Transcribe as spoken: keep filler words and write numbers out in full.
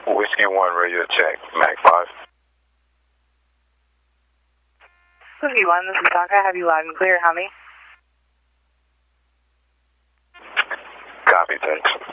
Whiskey one, radio check. Mac five. Whiskey one, this is Tonka. Have you loud and clear? How many? Copy, thanks.